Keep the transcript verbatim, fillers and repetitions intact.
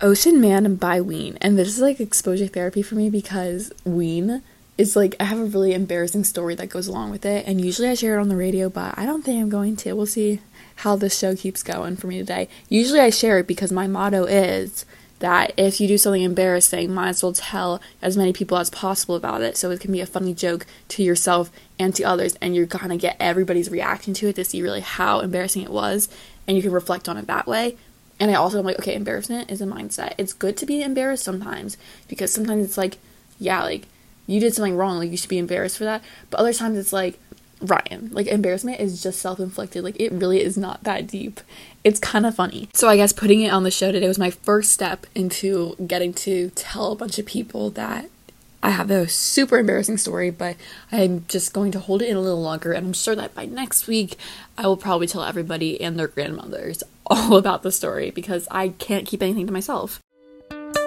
Ocean Man by Ween. And this is like exposure therapy for me because Ween is like, I have a really embarrassing story that goes along with it. And usually I share it on the radio, but I don't think I'm going to. We'll see how this show keeps going for me today. Usually I share it because my motto is that if you do something embarrassing, might as well tell as many people as possible about it so it can be a funny joke to yourself and to others, and you're gonna get everybody's reaction to it to see really how embarrassing it was, and you can reflect on it that way. And I also am like, okay, embarrassment is a mindset. It's good to be embarrassed sometimes, because sometimes it's like, yeah, like, you did something wrong, like, you should be embarrassed for that, but other times it's like, Ryan, like, embarrassment is just self-inflicted. Like, it really is not that deep. It's kind of funny. So I guess putting it on the show today was my first step into getting to tell a bunch of people that I have a super embarrassing story, but I'm just going to hold it in a little longer, and I'm sure that by next week I will probably tell everybody and their grandmothers all about the story, because I can't keep anything to myself.